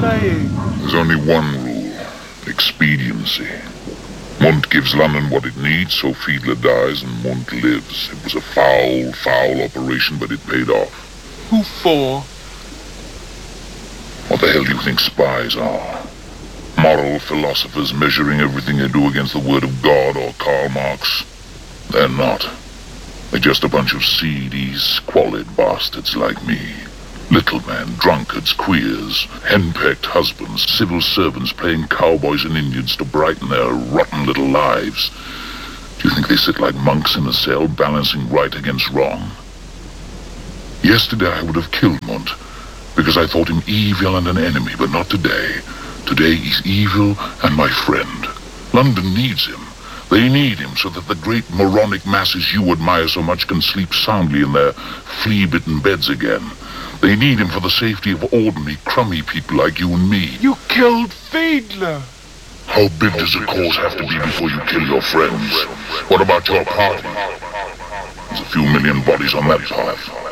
saying? There's only one rule. Expediency. Munt gives London what it needs, so Fiedler dies and Munt lives. It was a foul, foul operation, but it paid off. Who for? What the hell do you think spies are? Moral philosophers measuring everything they do against the word of God or Karl Marx? They're not. They're just a bunch of seedy, squalid bastards like me. Little men, drunkards, queers, henpecked husbands, civil servants playing cowboys and Indians to brighten their rotten little lives. Do you think they sit like monks in a cell balancing right against wrong? Yesterday I would have killed Munt, because I thought him evil and an enemy, but not today. Today he's evil and my friend. London needs him. They need him so that the great moronic masses you admire so much can sleep soundly in their flea-bitten beds again. They need him for the safety of ordinary, crummy people like you and me. You killed Fiedler. How big does a cause have to be before you kill your friends? What about your party? There's a few million bodies on that path.